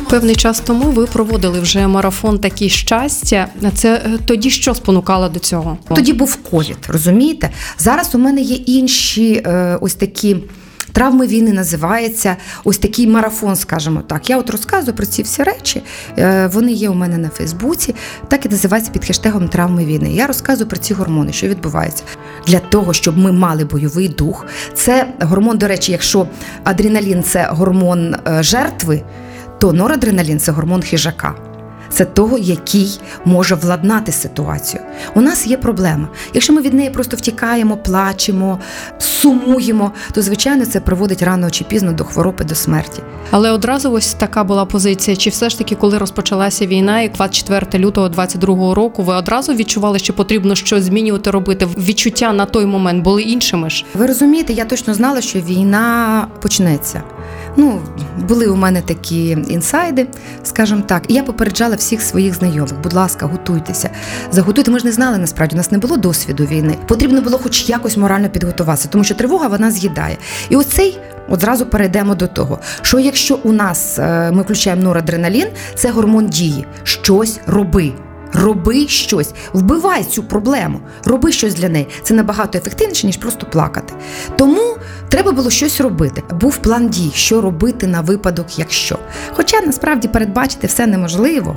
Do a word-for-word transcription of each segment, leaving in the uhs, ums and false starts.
Певний час тому ви проводили вже марафон «Такі щастя». Це тоді що спонукало до цього? Тоді був ковід, розумієте? Зараз у мене є інші е, ось такі травми війни, називається ось такий марафон, скажімо так. Я от розказую про ці всі речі, е, вони є у мене на Фейсбуці, так і називається під хештегом «Травми війни». Я розказую про ці гормони, що відбувається. Для того, щоб ми мали бойовий дух, це гормон, до речі, якщо адреналін – це гормон е, жертви, то норадреналін – це гормон хижака. Це того, який може владнати ситуацію. У нас є проблема. Якщо ми від неї просто втікаємо, плачемо, сумуємо, то, звичайно, це приводить рано чи пізно до хвороби, до смерті. Але одразу ось така була позиція. Чи все ж таки, коли розпочалася війна, і двадцять четвертого лютого двадцять другого року, ви одразу відчували, що потрібно щось змінювати, робити? Відчуття на той момент були іншими ж? Ви розумієте, я точно знала, що війна почнеться. Ну, були у мене такі інсайди, скажімо так. І я попереджала всіх своїх знайомих. Будь ласка, готуйтеся. Заготуйте. Ми ж не знали, насправді, у нас не було досвіду війни. Потрібно було хоч якось морально підготуватися, тому що тривога, вона з'їдає. І оцей, от зразу перейдемо до того, що якщо у нас, ми включаємо норадреналін, це гормон дії. Щось роби. Роби щось, вбивай цю проблему, роби щось для неї. Це набагато ефективніше, ніж просто плакати. Тому треба було щось робити. Був план дій, що робити на випадок, якщо. Хоча, насправді, передбачити все неможливо.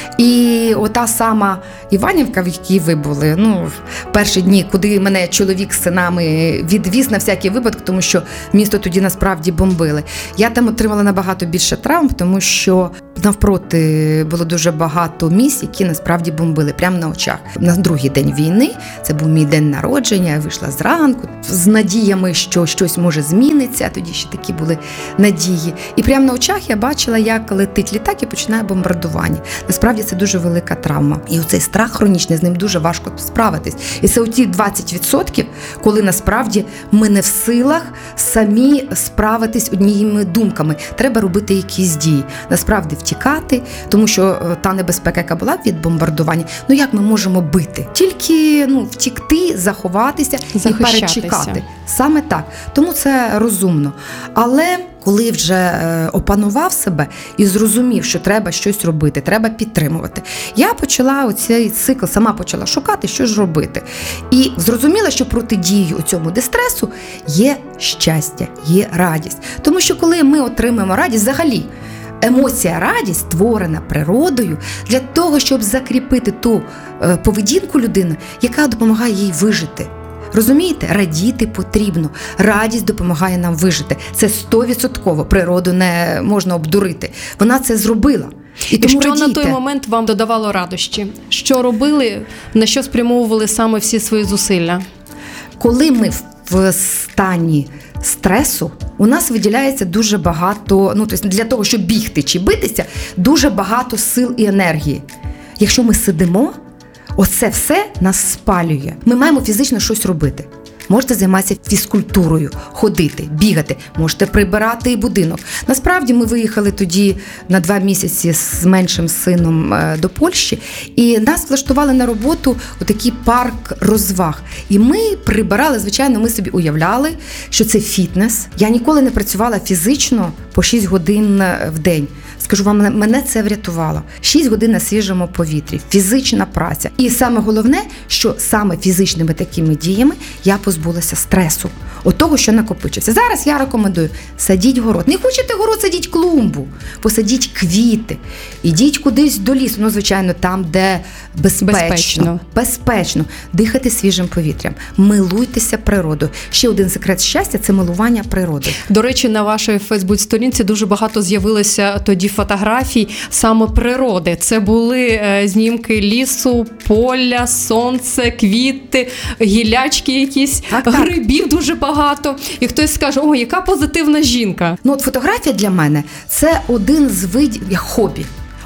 І ота сама Іванівка, в якій ви були, ну, перші дні, куди мене чоловік з синами відвіз на всякий випадок, тому що місто тоді насправді бомбили. Я там отримала набагато більше травм, тому що навпроти було дуже багато місць, які насправді бомбили прямо на очах. На другий день війни, це був мій день народження, я вийшла зранку з надіями, що щось може зміниться, тоді ще такі були надії. І прямо на очах я бачила, як летить літак і починає бомбардування. Насправді це дуже велика травма. І оцей страх хронічний, з ним дуже важко справитись. І це оті двадцять відсотків, коли насправді ми не в силах самі справитись однією думками. Треба робити якісь дії. Насправді втікати, тому що та небезпека, яка була від бомбардування, ну як ми можемо бити? Тільки ну, втікти, заховатися і перечекати. Саме так. Тому це розумно. Але коли вже е, опанував себе і зрозумів, що треба щось робити, треба підтримувати, я почала оцей цикл, сама почала шукати, що ж робити. І зрозуміла, що протидією цьому дистресу є щастя, є радість. Тому що коли ми отримаємо радість, взагалі, емоція радість створена природою для того, щоб закріпити ту е, поведінку людини, яка допомагає їй вижити. Розумієте? Радіти потрібно. Радість допомагає нам вижити. Це стовідсотково. Природу не можна обдурити. Вона це зробила. І, І тому що радійте. На той момент вам додавало радощі? Що робили, на що спрямовували саме всі свої зусилля? Коли ми в стані стресу, у нас виділяється дуже багато, ну, тобто для того, щоб бігти чи битися, дуже багато сил і енергії. Якщо ми сидимо, оце все нас спалює. Ми маємо фізично щось робити. Можете займатися фізкультурою, ходити, бігати, можете прибирати будинок. Насправді ми виїхали тоді на два місяці з меншим сином до Польщі, і нас влаштували на роботу у такий парк розваг. І ми прибирали, звичайно, ми собі уявляли, що це фітнес. Я ніколи не працювала фізично по шість годин в день. Скажу вам, мене це врятувало. шість годин на свіжому повітрі, фізична праця. І саме головне, що саме фізичними такими діями я позбулася стресу. От того, що накопичився. Зараз я рекомендую, садіть город. Не хочете город, садіть клумбу, посадіть квіти, ідіть кудись до лісу, ну, звичайно, там, де безпечно. Безпечно. Безпечно. Дихати свіжим повітрям. Милуйтеся природою. Ще один секрет щастя – це милування природою. До речі, на вашій Фейсбук-сторінці дуже багато з'явилося тоді фотографій саме природи. Це були е, знімки лісу, поля, сонце, квіти, гілячки якісь, так, грибів так. Дуже багато. І хтось скаже, о, яка позитивна жінка. Ну, от фотографія для мене – це один з видів, як хобі.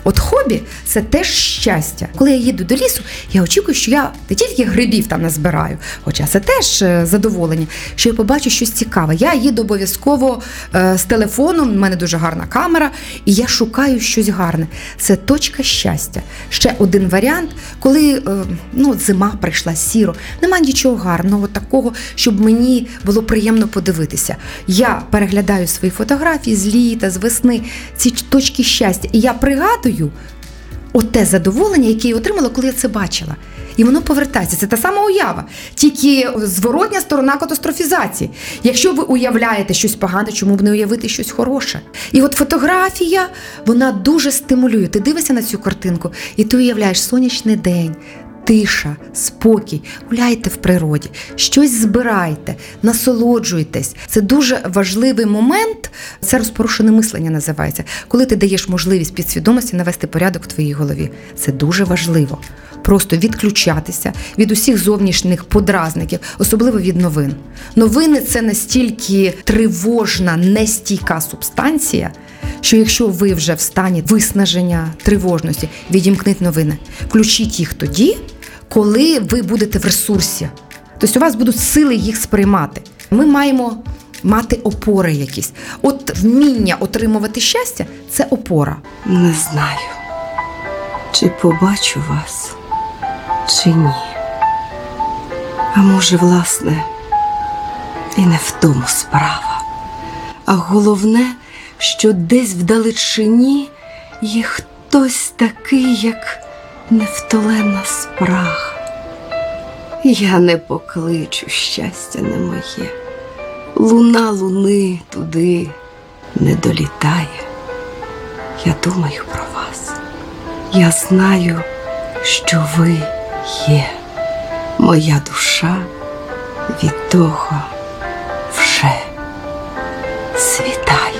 От хобі – це теж щастя. Коли я їду до лісу, я очікую, що я не тільки грибів там назбираю, хоча це теж задоволення, що я побачу щось цікаве. Я їду обов'язково е, з телефоном, у мене дуже гарна камера, і я шукаю щось гарне. Це точка щастя. Ще один варіант, коли е, ну, зима прийшла, сіро, нема нічого гарного такого, щоб мені було приємно подивитися. Я переглядаю свої фотографії з літа, з весни, ці точки щастя, і я пригадую оте задоволення, яке я отримала, коли я це бачила. І воно повертається. Це та сама уява, тільки зворотня сторона катастрофізації. Якщо ви уявляєте щось погане, чому б не уявити щось хороше? І от фотографія, вона дуже стимулює. Ти дивишся на цю картинку, і ти уявляєш сонячний день, тиша, спокій, гуляйте в природі, щось збирайте, насолоджуйтесь. Це дуже важливий момент, це розпорушене мислення називається, коли ти даєш можливість підсвідомості навести порядок в твоїй голові. Це дуже важливо. Просто відключатися від усіх зовнішніх подразників, особливо від новин. Новини – це настільки тривожна, нестійка субстанція, що якщо ви вже в стані виснаження, тривожності, відімкніть новини. Включіть їх тоді, коли ви будете в ресурсі. Тобто у вас будуть сили їх сприймати. Ми маємо мати опори якісь. От вміння отримувати щастя – це опора. Не знаю, чи побачу вас, чи ні. А може, власне, і не в тому справа. А головне, що десь вдалечині є хтось такий, як невтоленна спрага. Я не покличу, щастя не моє. Луна луни туди не долітає. Я думаю про вас. Я знаю, що ви є. Моя душа від того вже світає.